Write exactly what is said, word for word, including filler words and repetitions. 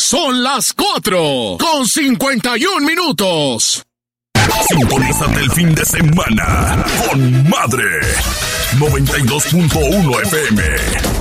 Son las cuatro con cincuenta y un minutos. Sintonízate el fin de semana con Madre noventa y dos punto uno F M.